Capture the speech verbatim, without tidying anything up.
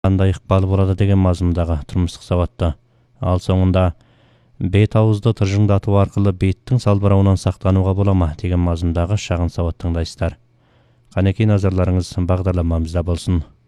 кандай ыкпалы болот деген мазмундагы турмуштук сабатта. Ал соңунда бет ауызды тыржыңдатуу аркылуу беттин салбырауынан сактанууга болома деген мазмундагы шагын сабат тыңдайсыздар. Канекей назарларыңыз багдарламамызда болсун.